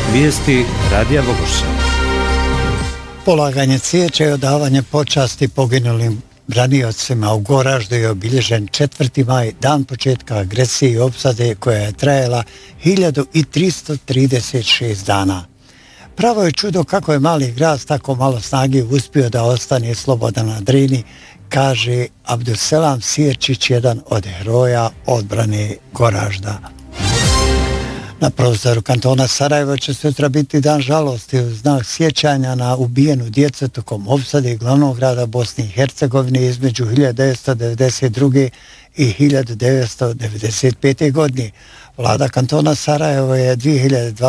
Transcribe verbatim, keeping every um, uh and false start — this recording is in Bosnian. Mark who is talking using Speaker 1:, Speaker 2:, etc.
Speaker 1: Vijesti Radija Bogošća.
Speaker 2: Polaganje cvijeća i odavanje počasti poginulim braniocima u Goraždu je obilježen četvrti maj, dan početka agresije i opsade koja je trajala hiljadu tristo trideset šest dana. Pravo je čudo kako je mali grad s tako malo snage uspio da ostane slobodan na Drini, kaže Abduselam Sirčić, jedan od heroja odbrane Goražda. Na prostoru kantona Sarajevo će sutra biti dan žalosti u znak sjećanja na ubijenu djecu tokom opsade glavnog grada Bosne i Hercegovine između hiljadu devetsto devedeset druge i hiljadu devetsto devedeset pete godine. Vlada kantona Sarajevo je dvije hiljade dvadeset